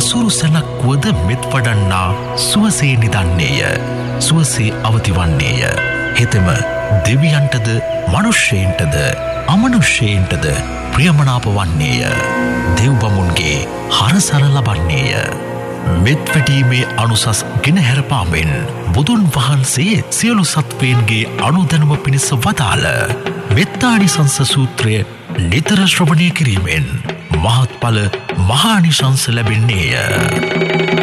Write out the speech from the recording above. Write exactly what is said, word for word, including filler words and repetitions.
අසුරු සැලක් වුවද මෙත් වඩන්නා සුවසේ නිදන්නේය. සුවසේ අවතිවන්නේය. හෙතෙම දෙවියන්ටද මනුෂ්‍යයන්ටද අමනුෂ්‍යයන්ටද ප්‍රියමනාප වන්නේය. දෙව්බමුන්ගේ හරසර ලබන්නේය. මෙත් වැටීමේ අනුසස් ගෙනහැර පාමෙන් බුදුන් වහන්සේ සියලු සත්වයන්ගේ අනුදැනුම පිණිස වදාළ මෙත්තානිසංස සූත්‍රය නිතර ශ්‍රවණය කිරීමෙන් මහත්ඵල මහානිසංස ලැබෙන්නේය.